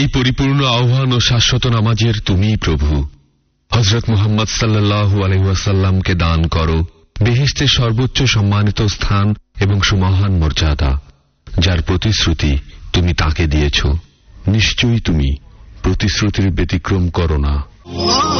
এই পরিপূর্ণ আহ্বান ও শাশ্বত নামাজের তুমিই প্রভু। হযরত মুহাম্মদ সাল্লাল্লাহু আলাইহি ওয়াসাল্লামকে দান করো বেহেশতের সর্বোচ্চ সম্মানিত স্থান এবং সুমহান মর্যাদা, যার প্রতিশ্রুতি তুমি তাকে দিয়েছ। নিশ্চয়ই তুমি প্রতিশ্রুতির ব্যতিক্রম করো না।